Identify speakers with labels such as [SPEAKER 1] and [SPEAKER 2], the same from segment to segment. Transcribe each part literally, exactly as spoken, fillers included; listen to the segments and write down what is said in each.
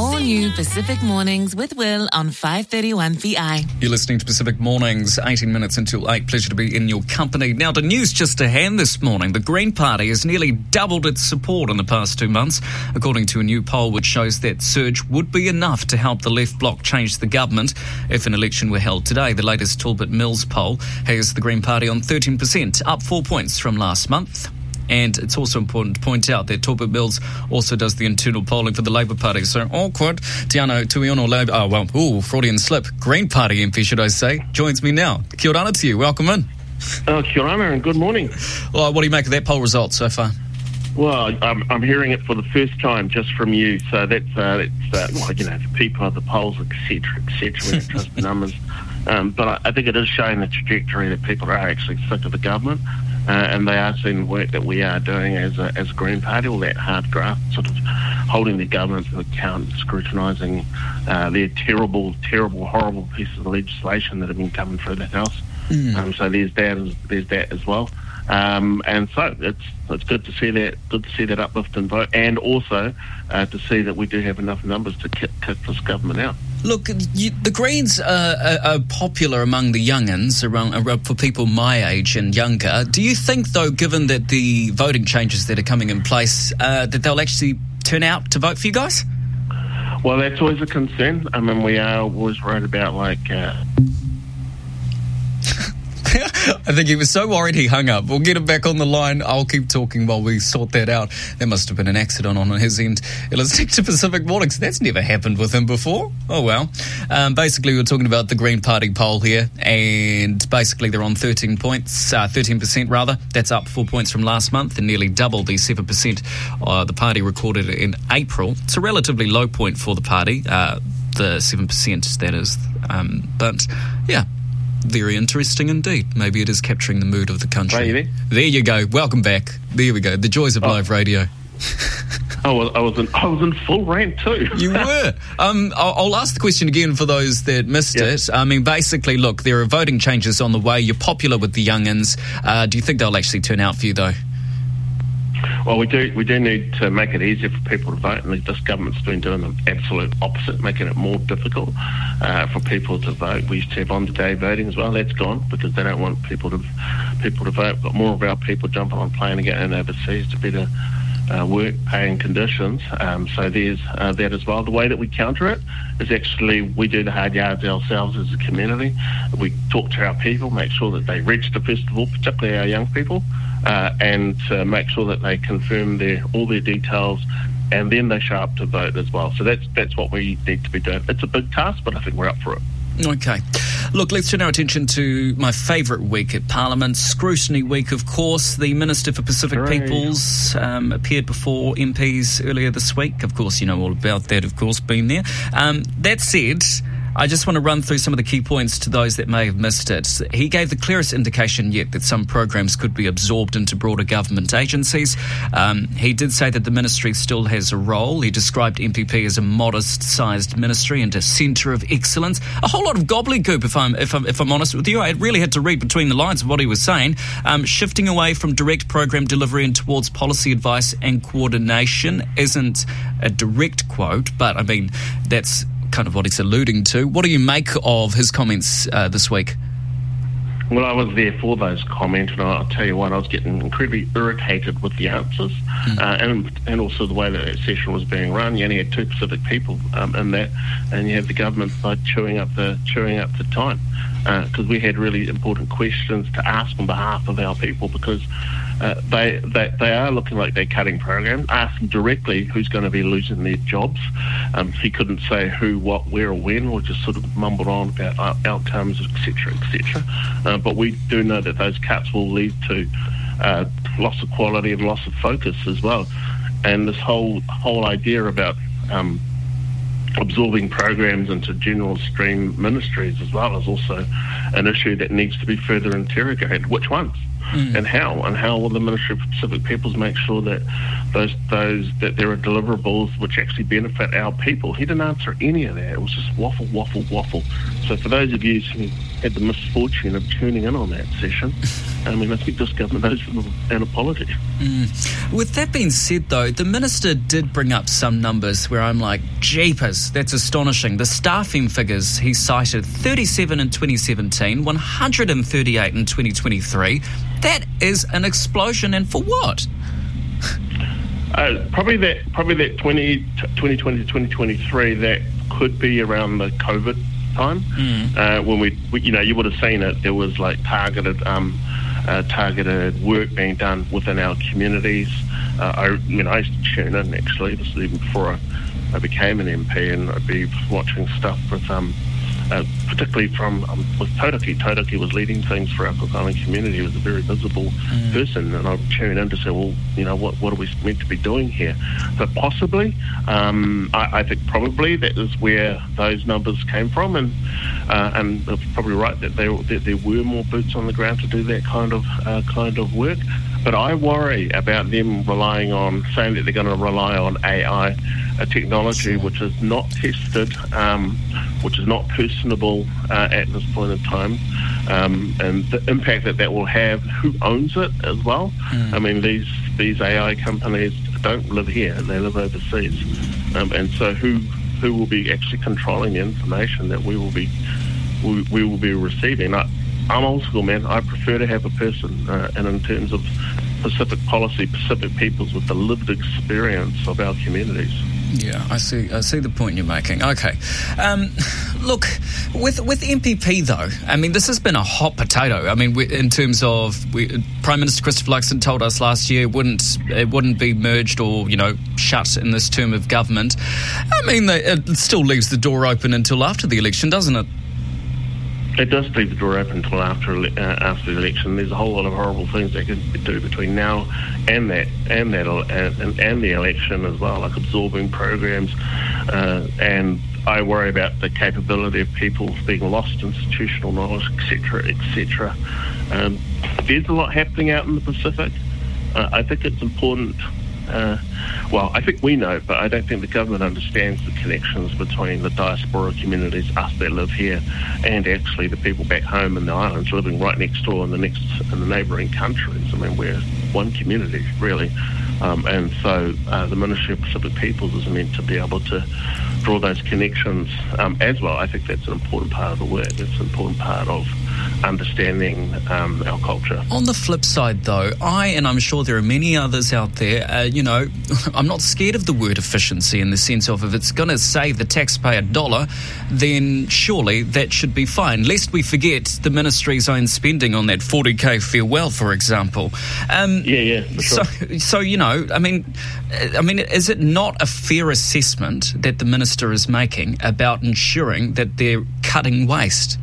[SPEAKER 1] All new Pacific Mornings with Will on five thirty-one P I.
[SPEAKER 2] You're listening to Pacific Mornings, eighteen minutes until eight. Pleasure to be in your company. Now, the news just to hand this morning. The Green Party has nearly doubled its support in the past two months, according to a new poll which shows that surge would be enough to help the left bloc change the government if an election were held today. The latest Talbot Mills poll has the Green Party on thirteen percent, up four points from last month. And it's also important to point out that Talbot Mills also does the internal polling for the Labour Party. So awkward. Tiano Tuiono Labour, oh well, ooh, Freudian slip. Green Party M P, should I say, joins me now. Kia ora to you. Welcome in.
[SPEAKER 3] Oh, kia ora and good morning.
[SPEAKER 2] Well, what do you make of that poll result so far?
[SPEAKER 3] Well, I'm, I'm hearing it for the first time just from you. So that's, uh, that's uh, well, you know, the people of the polls, et cetera, et cetera, we don't trust the numbers. Um, but I, I think it is showing the trajectory that people are actually sick of the government. Uh, and they are seeing the work that we are doing as a, as a Green Party, all that hard graft, sort of holding the government to account, scrutinising uh, their terrible, terrible, horrible pieces of legislation that have been coming through the House. Mm. Um, so there's that, as, there's that as well. Um, and so it's it's good to see that good to see that uplift in vote, and also uh, to see that we do have enough numbers to kick, kick this government out.
[SPEAKER 2] Look, you, the Greens are, are, are popular among the young'uns, around, around, for people my age and younger. Do you think, though, given that the voting changes that are coming in place, uh, that they'll actually turn out to vote for you guys?
[SPEAKER 3] Well, that's always a concern. I mean, we are always worried about, like... Uh,
[SPEAKER 2] I think he was so worried he hung up. We'll get him back on the line. I'll keep talking while we sort that out. There must have been an accident on his end. Let's stick to Pacific Mornings. That's never happened with him before. Oh, well. Um, basically, we're talking about the Green Party poll here, and basically they're on thirteen points, uh, thirteen percent rather. That's up four points from last month and nearly double the seven percent uh, the party recorded in April. It's a relatively low point for the party, uh, the seven percent, that is. Um, but, yeah. Very interesting indeed. Maybe it is capturing the mood of the country.
[SPEAKER 3] Are you there?
[SPEAKER 2] There you go. Welcome back. There we go. The joys of oh. live radio.
[SPEAKER 3] I was, I was in, I was in full rant too.
[SPEAKER 2] You were. Um, I'll, I'll ask the question again for those that missed yeah. it. I mean, basically, look, there are voting changes on the way. You're popular with the young'uns. Uh, do you think they'll actually turn out for you, though?
[SPEAKER 3] Well, we do we do need to make it easier for people to vote, and this government's been doing the absolute opposite, making it more difficult uh, for people to vote. We used to have on-the-day voting as well. That's gone because they don't want people to people to vote. But more of our people jumping on a plane and getting overseas to better uh, work, pay and conditions. Um, so there's uh, that as well. The way that we counter it is actually we do the hard yards ourselves as a community. We talk to our people, make sure that they register first of all, particularly our young people. Uh, and uh, make sure that they confirm their all their details, and then they show up to vote as well. So that's that's what we need to be doing. It's a big task, but I think we're up for it.
[SPEAKER 2] Okay. Look, let's turn our attention to my favourite week at Parliament, Scrutiny Week, of course. The Minister for Pacific
[SPEAKER 3] Hooray.
[SPEAKER 2] Peoples um, appeared before M Ps earlier this week. Of course, you know all about that, of course, been there. Um, that said... I just want to run through some of the key points to those that may have missed it. He gave the clearest indication yet that some programs could be absorbed into broader government agencies. Um, he did say that the ministry still has a role. He described M P P as a modest-sized ministry and a centre of excellence. A whole lot of gobbledygook, if I'm, if I'm, if I'm honest with you. I really had to read between the lines of what he was saying. Um, shifting away from direct program delivery and towards policy advice and coordination isn't a direct quote, but, I mean, that's kind of what he's alluding to. What do you make of his comments uh, this week?
[SPEAKER 3] Well, I was there for those comments, and I'll tell you what, I was getting incredibly irritated with the answers mm. uh, and and also the way that that session was being run. You only had two Pacific people um, in that, and you have the government side chewing up the chewing up the time because uh, we had really important questions to ask on behalf of our people because uh, they, they they are looking like they're cutting programs. Ask them directly who's going to be losing their jobs. Um, he couldn't say who, what, where, or when, or just sort of mumbled on about outcomes, et cetera, et cetera. Uh, but we do know that those cuts will lead to uh, loss of quality and loss of focus as well. And this whole whole idea about um, absorbing programs into general stream ministries as well is also an issue that needs to be further interrogated. Which ones? Mm. And how? And how will the Ministry for Pacific Peoples make sure that those those that there are deliverables which actually benefit our people? He didn't answer any of that. It was just waffle, waffle, waffle. So for those of you who had the misfortune of tuning in on that session, I mean, I think this government owes them an apology.
[SPEAKER 2] Mm. With that being said, though, the Minister did bring up some numbers where I'm like, jeepers, that's astonishing. The staffing figures he cited, thirty-seven in twenty seventeen, one hundred thirty-eight in twenty twenty-three. That is an explosion, and for what?
[SPEAKER 3] Uh, probably that probably that twenty twenty to twenty twenty-three, that could be around the COVID time. Mm. Uh, when we, we, you know, you would have seen it. There was like targeted, um, uh, targeted work being done within our communities. Uh, I, you know, I used to tune in actually. This is even before I, I became an M P, and I'd be watching stuff with um, uh, particularly from um, with Tautaki. Tautaki was leading things for our Cook Island community. He was a very visible mm. person, and I'd tune in to say, well, you know, what what are we meant to be doing here? But possibly, um, I, I think probably that is where those numbers came from, and uh, and it's probably right that there that there were more boots on the ground to do that kind of uh, kind of work. But I worry about them relying on, saying that they're going to rely on A I, a technology which is not tested, um, which is not personable uh, at this point in time, um, and the impact that that will have, who owns it as well. Mm. I mean, these these A I companies don't live here, they live overseas. Um, and so who who will be actually controlling the information that we will be we, we will be receiving? I, I'm old school, man. I prefer to have a person, uh, and in terms of Pacific policy, Pacific peoples with the lived experience of our communities.
[SPEAKER 2] Yeah, I see. I see the point you're making. Okay, um, look, with with M P P though, I mean, this has been a hot potato. I mean, we, in terms of we, Prime Minister Christopher Luxon told us last year it wouldn't it wouldn't be merged or you know shut in this term of government. I mean, they, it still leaves the door open until after the election, doesn't it?
[SPEAKER 3] It does leave the door open until after uh, after the election. There's a whole lot of horrible things they could do between now and that and that and, and the election as well, like absorbing programs. Uh, and I worry about the capability of people being lost, institutional knowledge, et cetera, et cetera. Um, there's a lot happening out in the Pacific. Uh, I think it's important. Uh, well, I think we know, but I don't think the government understands the connections between the diaspora communities, us that live here, and actually the people back home in the islands living right next door in the next in the neighbouring countries. I mean, we're one community, really. Um, and so uh, the Ministry of Pacific Peoples is meant to be able to draw those connections um, as well. I think that's an important part of the work. It's an important part of understanding um, our culture.
[SPEAKER 2] On the flip side, though, I, and I'm sure there are many others out there, uh, you know, I'm not scared of the word efficiency in the sense of if it's going to save the taxpayer a dollar, then surely that should be fine. Lest we forget the ministry's own spending on that forty K farewell, for example. Um,
[SPEAKER 3] yeah, yeah, for sure.
[SPEAKER 2] So, so, you know, I mean, I mean, is it not a fair assessment that the minister is making about ensuring that they're cutting waste?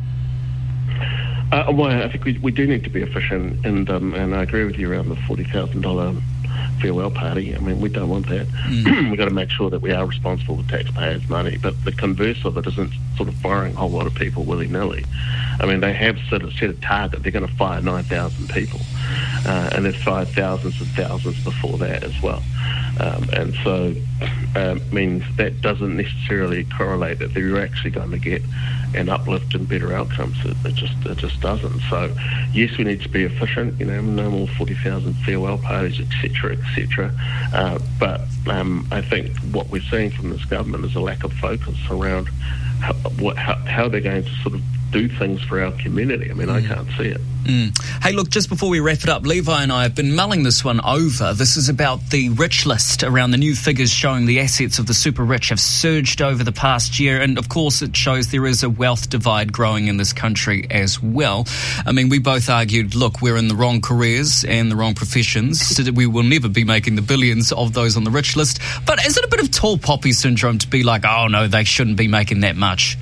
[SPEAKER 3] Uh, well, I think we, we do need to be efficient, and um, and I agree with you around the forty thousand dollars farewell party. I mean, we don't want that. Mm. We've got to make sure that we are responsible with taxpayers' money, but the converse of it isn't sort of firing a whole lot of people willy-nilly. I mean, they have sort of set a target. They're going to fire nine thousand people, uh, and they've fired thousands and thousands before that as well. Um, and so, um, means that doesn't necessarily correlate that they're actually going to get an uplift and better outcomes. It, it just it just doesn't. So, yes, we need to be efficient. You know, no more forty thousand farewell parties, et cetera, et cetera. Uh, but um, I think what we're seeing from this government is a lack of focus around how, what, how, how they're going to sort of do things for our community. I mean, mm. I can't see it.
[SPEAKER 2] Mm. Hey, look, just before we wrap it up, Levi and I have been mulling this one over. This is about the rich list around the new figures showing the assets of the super rich have surged over the past year. And, of course, it shows there is a wealth divide growing in this country as well. I mean, we both argued, look, we're in the wrong careers and the wrong professions. So we will never be making the billions of those on the rich list. But is it a bit of tall poppy syndrome to be like, oh, no, they shouldn't be making that much?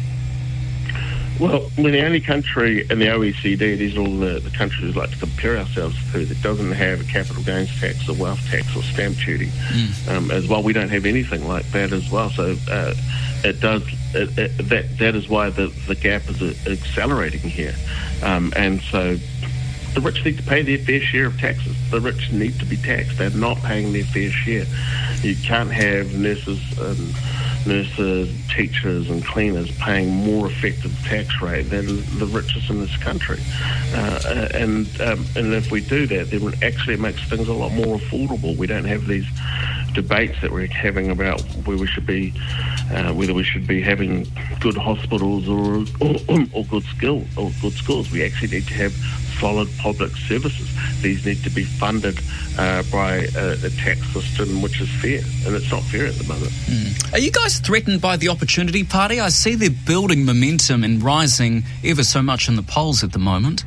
[SPEAKER 3] Well, we're the only country in the O E C D, these are all the, the countries we like to compare ourselves to, that doesn't have a capital gains tax or wealth tax or stamp duty mm. um, as well. We don't have anything like that as well. So uh, it does it, it, that that is why the, the gap is uh, accelerating here. Um, and so the rich need to pay their fair share of taxes. The rich need to be taxed. They're not paying their fair share. You can't have nurses and nurses, teachers and cleaners paying more effective tax rate than the richest in this country. Uh, and um, and if we do that, then it actually makes things a lot more affordable. We don't have these debates that we're having about where we should be, uh, whether we should be having good hospitals or, or, or good skill or good schools. We actually need to have solid public services. These need to be funded uh, by a, a tax system which is fair, and it's not fair at the moment.
[SPEAKER 2] Mm. Are you guys threatened by the Opportunity Party? I see they're building momentum and rising ever so much in the polls at the moment.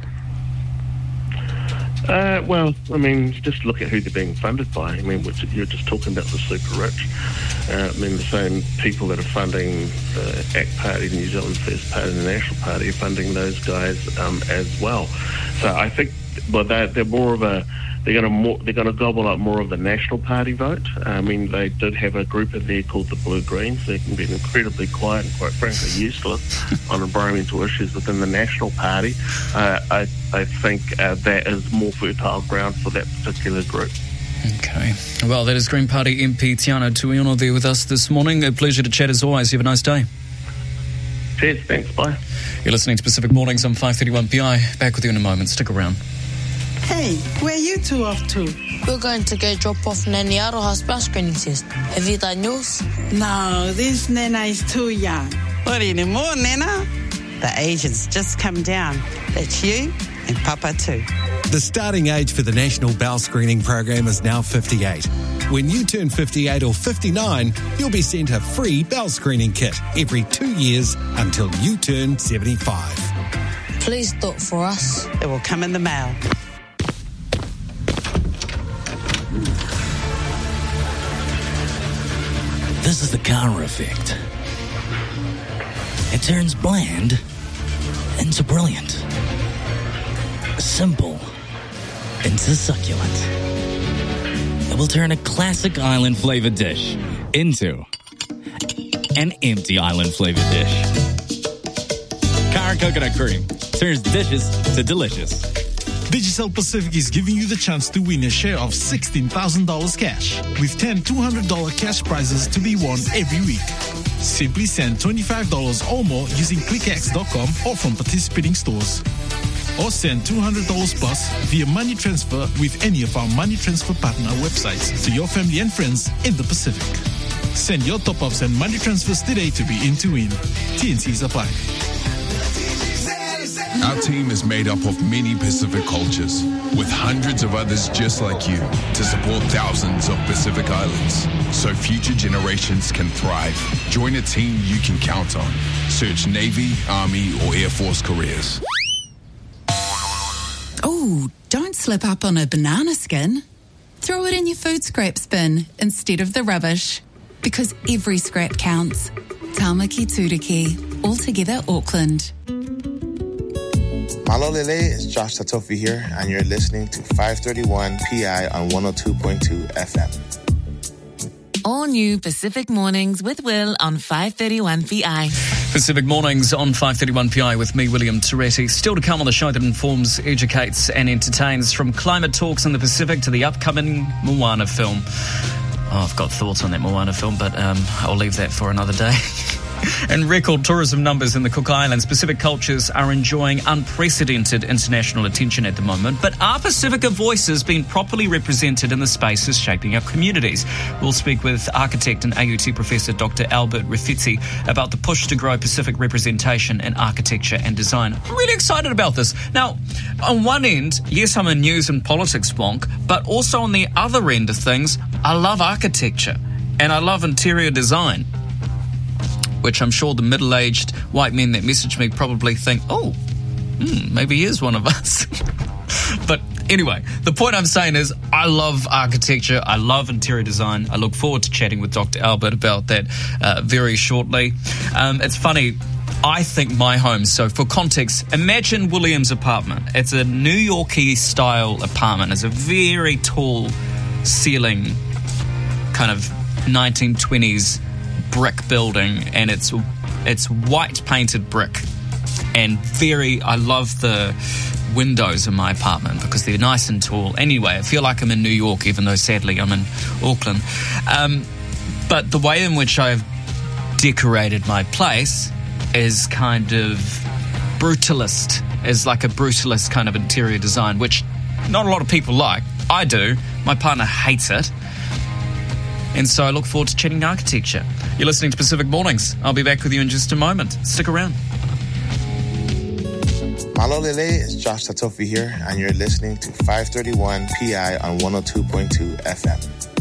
[SPEAKER 3] Uh, well, I mean, just look at who they're being funded by. I mean, you're just talking about the super rich. Uh, I mean, the same people that are funding the ACT Party, the New Zealand First Party, the National Party, are funding those guys um, as well. So I think, well, they're, they're more of a, they're going to more, they're going to gobble up more of the National Party vote. I mean, they did have a group in there called the Blue Greens. They can be incredibly quiet and quite frankly useless on environmental issues within the National Party. Uh, I, I think uh, that is more fertile ground for that particular group.
[SPEAKER 2] Okay. Well, that is Green Party M P Tiana Tuiono there with us this morning. A pleasure to chat as always. You have a nice day.
[SPEAKER 3] Cheers. Thanks. Bye.
[SPEAKER 2] You're listening to Pacific Mornings on five thirty-one P I. Back with you in a moment. Stick around.
[SPEAKER 4] Hey, where are you two off to?
[SPEAKER 5] We're going to go drop off Nanny Aroha's bus screening test. Have you done yours?
[SPEAKER 4] No, this Nana is too young.
[SPEAKER 6] What anymore, Nana? The age has just come down. That's you and Papa too.
[SPEAKER 7] The starting age for the National Bowel Screening Program is now fifty-eight. When you turn fifty-eight or fifty-nine, you'll be sent a free bowel screening kit every two years until you turn seventy-five.
[SPEAKER 5] Please do it for us.
[SPEAKER 6] It will come in the mail.
[SPEAKER 8] This is the Kara effect. It turns bland into brilliant. Simple into succulent. It will turn a classic island flavored dish into an empty island flavored dish. Kara coconut cream turns dishes to delicious.
[SPEAKER 9] Digicel Pacific is giving you the chance to win a share of sixteen thousand dollars cash with ten two hundred dollars cash prizes to be won every week. Simply send twenty-five dollars or more using click x dot com or from participating stores. Or send two hundred dollars plus via money transfer with any of our money transfer partner websites to your family and friends in the Pacific. Send your top-ups and money transfers today to be in to win. T N Cs apply.
[SPEAKER 10] Our team is made up of many Pacific cultures, with hundreds of others just like you, to support thousands of Pacific Islands, so future generations can thrive. Join a team you can count on. Search Navy, Army, or Air Force careers.
[SPEAKER 11] Oh, don't slip up on a banana skin. Throw it in your food scraps bin instead of the rubbish, because every scrap counts. Tamaki Turiki, altogether Auckland.
[SPEAKER 12] Malo Lele, it's Josh Tatofi here, and you're listening to five thirty-one P I on one oh two point two F M.
[SPEAKER 1] All new Pacific Mornings with Will on five thirty-one P I.
[SPEAKER 2] Pacific Mornings on five thirty-one P I with me, William Toretti. Still to come on the show that informs, educates and entertains, from climate talks in the Pacific to the upcoming Moana film. Oh, I've got thoughts on that Moana film, but um, I'll leave that for another day. And record tourism numbers in the Cook Islands. Pacific cultures are enjoying unprecedented international attention at the moment. But are Pacifica voices being properly represented in the spaces shaping our communities? We'll speak with architect and A U T professor Doctor Albert Rafiti about the push to grow Pacific representation in architecture and design. I'm really excited about this. Now, on one end, yes, I'm a news and politics wonk, but also on the other end of things, I love architecture and I love interior design, which I'm sure the middle-aged white men that message me probably think, oh, hmm, maybe he is one of us. But anyway, the point I'm saying is I love architecture. I love interior design. I look forward to chatting with Doctor Albert about that uh, very shortly. Um, it's funny. I think my home, so for context, imagine William's apartment. It's a New Yorkie-style apartment. It's a very tall ceiling, kind of nineteen twenties brick building, and it's it's white painted brick, and very I love the windows in my apartment because they're nice and tall. Anyway, I feel like I'm in New York, even though sadly I'm in Auckland. Um, but the way in which I've decorated my place is kind of brutalist, is like a brutalist kind of interior design, which not a lot of people like. I do. My partner hates it. And so I look forward to chatting architecture. You're listening to Pacific Mornings. I'll be back with you in just a moment. Stick around.
[SPEAKER 12] Malo Lele, it's Josh Tatofi here, and you're listening to five thirty-one P I on one oh two point two F M.